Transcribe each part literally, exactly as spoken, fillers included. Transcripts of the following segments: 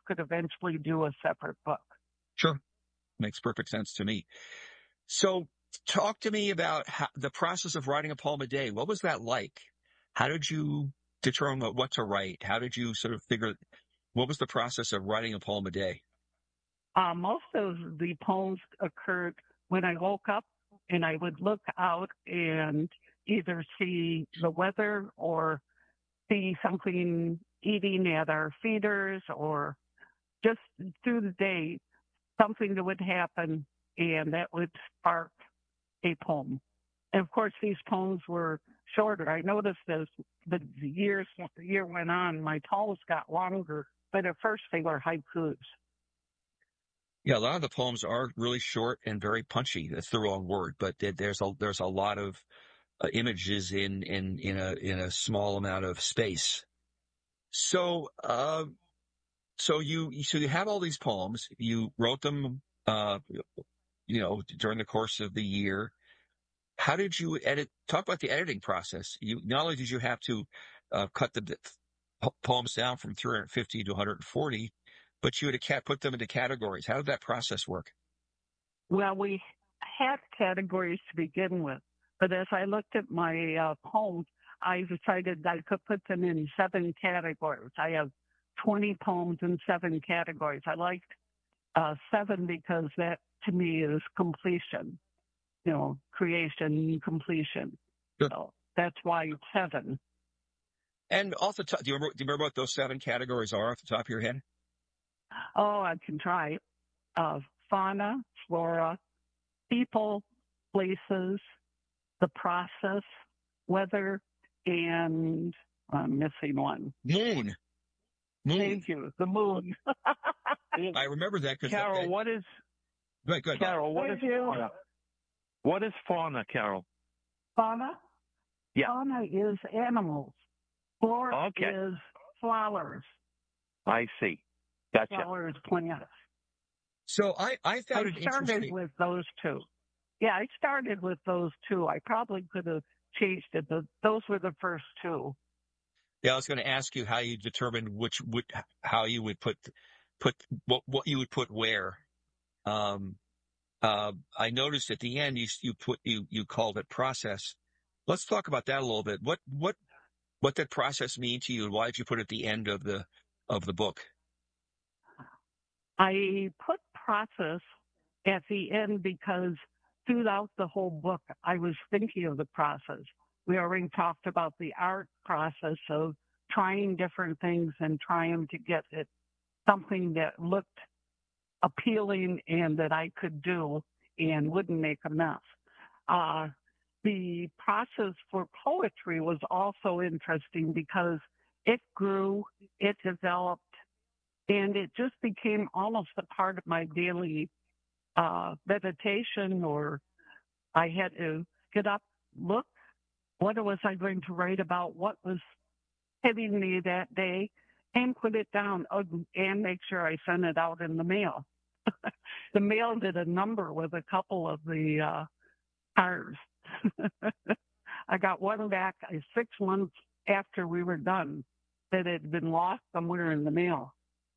could eventually do a separate book. Sure. Makes perfect sense to me. So talk to me about how, the process of writing a poem a day. What was that like? How did you determine what to write? How did you sort of figure, what was the process of writing a poem a day? Uh, most of the poems occurred when I woke up and I would look out and either see the weather or see something eating at our feeders, or just through the day, something that would happen and that would spark a poem. And of course, these poems were shorter. I noticed as the years, the year went on, my poems got longer, but at first they were haikus. Yeah, a lot of the poems are really short and very punchy. That's the wrong word, but there's a there's a lot of uh, images in in in a in a small amount of space. So, uh, so you so you have all these poems. You wrote them, uh, you know, during the course of the year. How did you edit? Talk about the editing process. You not only did you have to uh, cut the poems down from three hundred fifty to one hundred forty, but you had to put them into categories. How did that process work? Well, we had categories to begin with, but as I looked at my uh, poems, I decided I could put them in seven categories. I have twenty poems in seven categories. I liked uh, seven because that, to me, is completion, you know, creation, completion. Sure. So that's why it's seven. And off the top, do you remember, do you remember what those seven categories are off the top of your head? Oh, I can try. Uh, fauna, flora, people, places, the process, weather, and I'm missing one. Moon. Moon. Thank you. The moon. I remember that because Carol, that, what is go ahead, go ahead. Carol? What Thank is you. fauna? What is fauna, Carol? Fauna? Yeah. Fauna is animals. Flora Okay. is flowers. I see. Gotcha. Flowers, plants. So I, I I found it started interesting. with those two. Yeah, I started with those two. I probably could have changed it, but those were the first two. Yeah, I was going to ask you how you determined which would, how you would put, put what, what you would put where. Um, uh, I noticed at the end you, you put, you, you called it process. Let's talk about that a little bit. What, what, what did process mean to you, and why did you put it at the end of the, of the book? I put process at the end because throughout the whole book, I was thinking of the process. We already talked about the art process of trying different things and trying to get it something that looked appealing and that I could do and wouldn't make a mess. Uh, the process for poetry was also interesting because it grew, it developed, and it just became almost a part of my daily uh, meditation, or I had to get up, look, what was I going to write about, what was hitting me that day, and put it down and make sure I sent it out in the mail. The mail did a number with a couple of the uh, cards. I got one back six months after we were done that had been lost somewhere in the mail.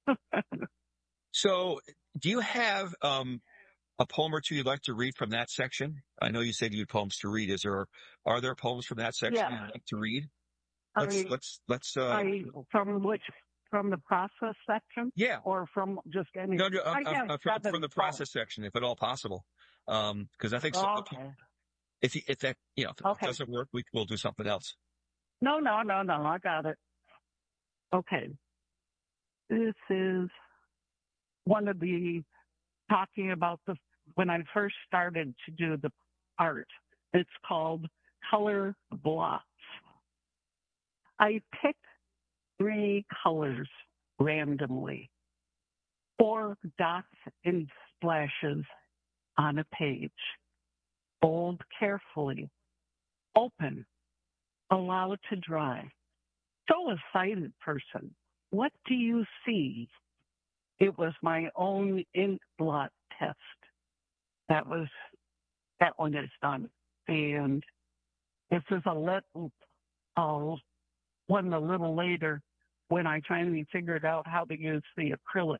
So do you have um, a poem or two you'd like to read from that section? I know you said you had poems to read. Is there, are there poems from that section Yeah. you'd like to read? Let's, I, let's, let's, uh, I, from which, from the process section? yeah. Or from just any? No, no, uh, I have uh, from, seven from the process section, if at all possible. Um, cause I think so, poems. Okay. if, if that, you know, if Okay. it doesn't work, we, we'll do something else. No, no, no, no. I got it. Okay. This is one of the talking about the when I first started to do the art. It's called Color Blocks. I picked three colors randomly, four dots and splashes on a page. Fold carefully. Open. Allow to dry. Show a sighted person. What do you see? It was my own ink blot test. That was, that one is done. And this is a little, uh, one a little later when I finally figured out how to use the acrylic.